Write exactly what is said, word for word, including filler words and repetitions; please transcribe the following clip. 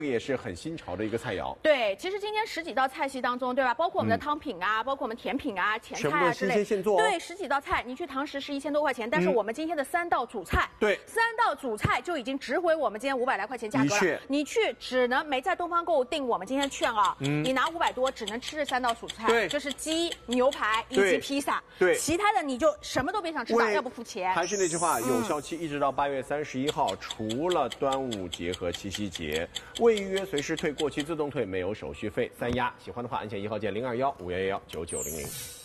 也是很新潮的一个菜肴。 对，其实今天十几道菜系当中，对吧？包括我们的汤品啊，嗯、包括我们甜品啊、前菜啊之类， 现做、哦。 对，十几道菜，你去堂食是一千多块钱，但是我们今天的三道主菜， 嗯、对， 三道主菜就已经值回我们今天五百来块钱价格了。你去只能没在东方购物订我们今天券啊，嗯、你拿五百多，只能吃这三道主菜， 对， 就是鸡、牛排以及披萨， 对， 其他的你就什么都别想吃到，要不付钱。 还是那句话，有效期一直到八月三十一号，除了端午节和七夕节，未预约随时退。过期自动退，没有手续费，三押。喜欢的话按键一号键零二幺五幺幺幺九九零零。